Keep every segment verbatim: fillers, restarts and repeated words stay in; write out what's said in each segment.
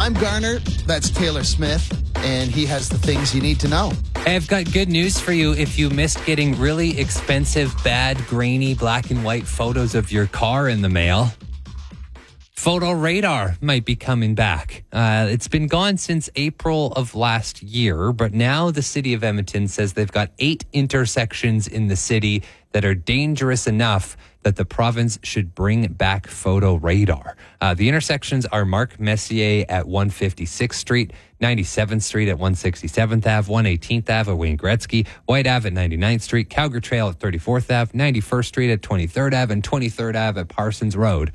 I'm Garner. That's Taylor Smith. And he has the things you need to know. I've got good news for you. If you missed getting really expensive, bad, grainy, black and white photos of your car in the mail, Photo Radar might be coming back. Uh, it's been gone since April of last year, but now the city of Edmonton says they've got eight intersections in the city that are dangerous enough that the province should bring back Photo Radar. Uh, the intersections are Marc Messier at one fifty-sixth Street, ninety-seventh Street at one sixty-seventh Avenue, one eighteenth Avenue at Wayne Gretzky, White Ave at ninety-ninth Street, Calgary Trail at thirty-fourth Avenue, ninety-first Street at twenty-third Avenue, and twenty-third Avenue at Parsons Road.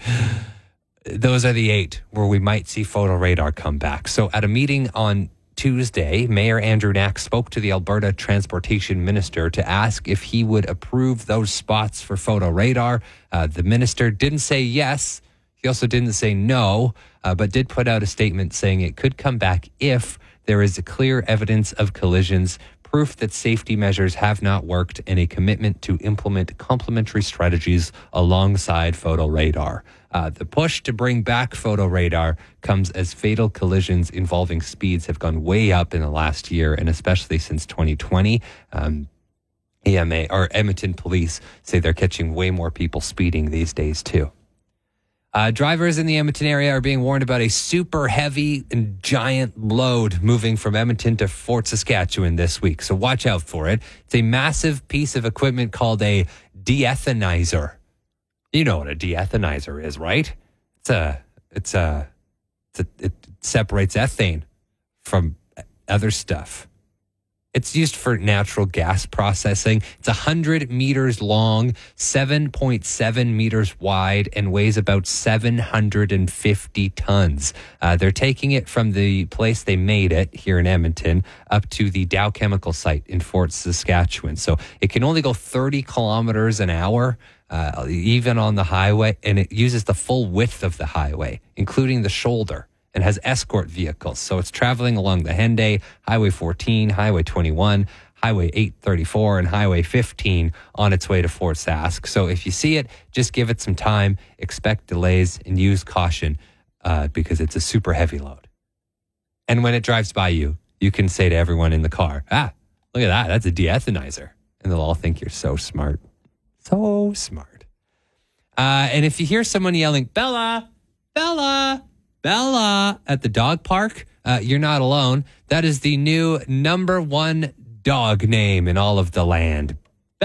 Those are the eight where we might see Photo Radar come back. So at a meeting on Tuesday, Mayor Andrew Knack spoke to the Alberta Transportation Minister to ask if he would approve those spots for Photo Radar. Uh, the minister didn't say yes. He also didn't say no, uh, but did put out a statement saying it could come back if there is a clear evidence of collisions, proof that safety measures have not worked, and a commitment to implement complementary strategies alongside Photo Radar. Uh, the push to bring back Photo Radar comes as fatal collisions involving speeds have gone way up in the last year, and especially since twenty twenty. Um, E M A or Edmonton Police say they're catching way more people speeding these days too. Uh, drivers in the Edmonton area are being warned about a super heavy and giant load moving from Edmonton to Fort Saskatchewan this week. So watch out for it. It's a massive piece of equipment called a de-ethanizer. You know what a de-ethanizer is, right? It's a, it's a, it's a, it separates ethane from other stuff. It's used for natural gas processing. It's one hundred meters long, seven point seven meters wide, and weighs about seven hundred fifty tons. Uh, they're taking it from the place they made it here in Edmonton up to the Dow Chemical site in Fort Saskatchewan. So it can only go thirty kilometers an hour, uh, even on the highway, and it uses the full width of the highway, including the shoulder, and has escort vehicles. So it's traveling along the Henday, Highway fourteen, Highway twenty-one, Highway eight thirty-four, and Highway fifteen on its way to Fort Sask. So if you see it, just give it some time, expect delays, and use caution uh, because it's a super heavy load. And when it drives by you, you can say to everyone in the car, ah, look at that, that's a de-ethanizer. And they'll all think you're so smart. So smart. Uh, and if you hear someone yelling, Bella, Bella, Bella at the dog park, uh, you're not alone. That is the new number one dog name in all of the land.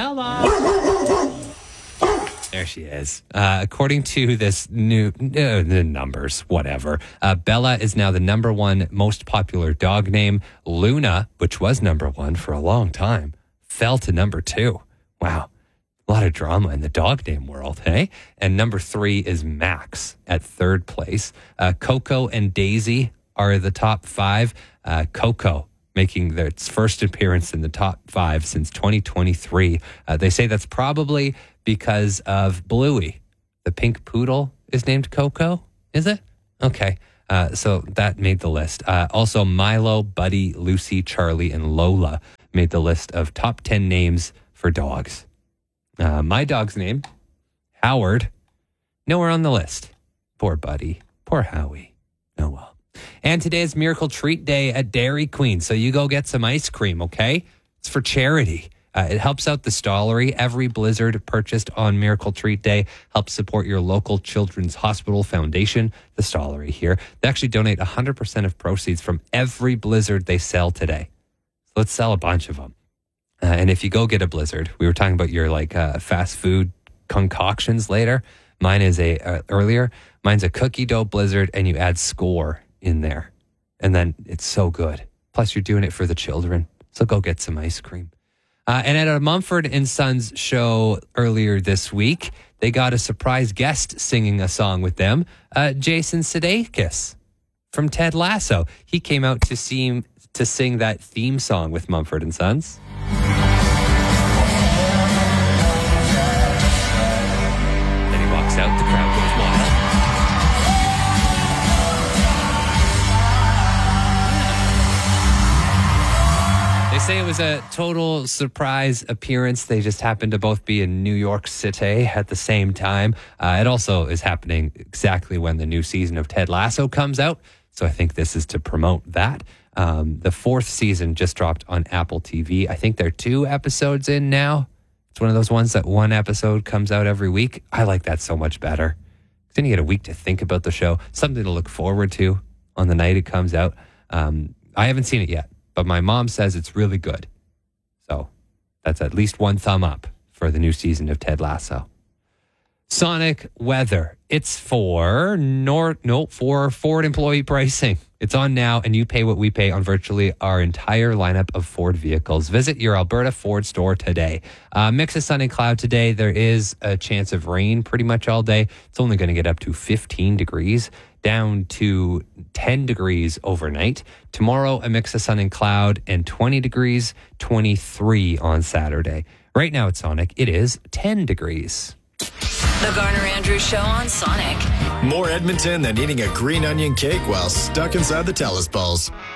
Bella. There she is. Uh, according to this new uh, the numbers, whatever, uh, Bella is now the number one most popular dog name. Luna, which was number one for a long time, fell to number two. Wow. A lot of drama in the dog name world, hey? And number three is Max at third place. Uh, Coco and Daisy are the top five. Uh, Coco making their, its first appearance in the top five since twenty twenty-three. Uh, they say that's probably because of Bluey. The pink poodle is named Coco, is it? Okay. Uh, so that made the list. Uh, also, Milo, Buddy, Lucy, Charlie, and Lola made the list of top ten names for dogs. Uh, my dog's name, Howard, nowhere on the list. Poor Buddy. Poor Howie. Oh, well. And today is Miracle Treat Day at Dairy Queen, so you go get some ice cream, okay? It's for charity. Uh, it helps out the Stollery. Every Blizzard purchased on Miracle Treat Day helps support your local Children's Hospital Foundation, the Stollery here. They actually donate one hundred percent of proceeds from every Blizzard they sell today. So let's sell a bunch of them. Uh, and if you go get a Blizzard, we were talking about your like uh, fast food concoctions later. Mine is a, uh, earlier, mine's a cookie dough Blizzard, and you add Score in there. And then it's so good. Plus you're doing it for the children. So go get some ice cream. Uh, and at a Mumford and Sons show earlier this week, they got a surprise guest singing a song with them, uh, Jason Sudeikis from Ted Lasso. He came out to, seem, to sing that theme song with Mumford and Sons. Out, the crowd goes wild. They say it was a total surprise appearance. They just happened to both be in New York City at the same time. Uh, it also is happening exactly when the new season of Ted Lasso comes out. So I think this is to promote that. Um, the fourth season just dropped on Apple T V. I think they're two episodes in now. It's one of those ones that one episode comes out every week. I like that so much better. Then you get a week to think about the show, something to look forward to on the night it comes out. Um, I haven't seen it yet, but my mom says it's really good. So that's at least one thumb up for the new season of Ted Lasso. Sonic weather. It's for Nor- no, for Ford employee pricing. It's on now, and you pay what we pay on virtually our entire lineup of Ford vehicles. Visit your Alberta Ford store today. Uh, mix of sun and cloud today. There is a chance of rain pretty much all day. It's only going to get up to fifteen degrees, down to ten degrees overnight. Tomorrow, a mix of sun and cloud, and twenty degrees, twenty-three on Saturday. Right now at Sonic, it is ten degrees. The Garner Andrews Show on Sonic. More Edmonton than eating a green onion cake while stuck inside the Telus Balls.